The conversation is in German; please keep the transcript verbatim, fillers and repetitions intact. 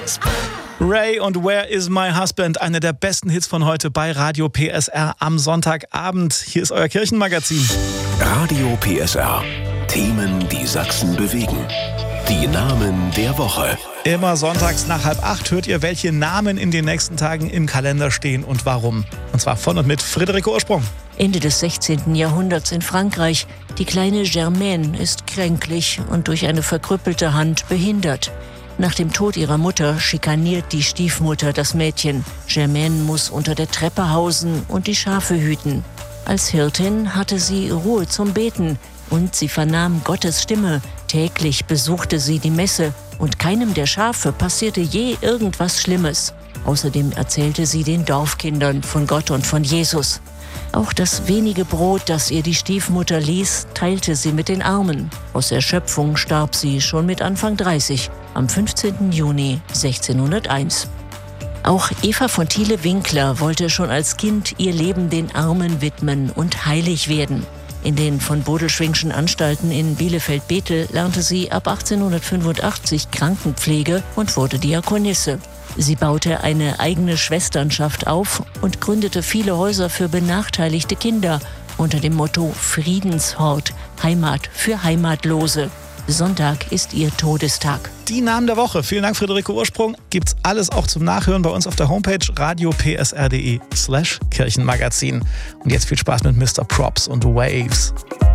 Ray und Where is my husband? Eine der besten Hits von heute bei Radio P S R am Sonntagabend. Hier ist euer Kirchenmagazin. Radio P S R. Themen, die Sachsen bewegen. Die Namen der Woche. Immer sonntags nach halb acht hört ihr, welche Namen in den nächsten Tagen im Kalender stehen und warum. Und zwar von und mit Friederike Ursprung. Ende des sechzehnten Jahrhunderts in Frankreich. Die kleine Germaine ist kränklich und durch eine verkrüppelte Hand behindert. Nach dem Tod ihrer Mutter schikaniert die Stiefmutter das Mädchen. Germaine muss unter der Treppe hausen und die Schafe hüten. Als Hirtin hatte sie Ruhe zum Beten und sie vernahm Gottes Stimme. Täglich besuchte sie die Messe und keinem der Schafe passierte je irgendwas Schlimmes. Außerdem erzählte sie den Dorfkindern von Gott und von Jesus. Auch das wenige Brot, das ihr die Stiefmutter ließ, teilte sie mit den Armen. Aus Erschöpfung starb sie schon mit Anfang dreißig, am fünfzehnten Juni sechzehnhunderteins. Auch Eva von Thiele-Winkler wollte schon als Kind ihr Leben den Armen widmen und heilig werden. In den von Bodelschwingschen Anstalten in Bielefeld-Bethel lernte sie ab achtzehnhundertfünfundachtzig Krankenpflege und wurde Diakonisse. Sie baute eine eigene Schwesternschaft auf und gründete viele Häuser für benachteiligte Kinder unter dem Motto Friedenshort, Heimat für Heimatlose. Sonntag ist ihr Todestag. Die Namen der Woche. Vielen Dank, Friederike Ursprung. Gibt's alles auch zum Nachhören bei uns auf der Homepage radiopsr.de slash Kirchenmagazin. Und jetzt viel Spaß mit Mister Props und Waves.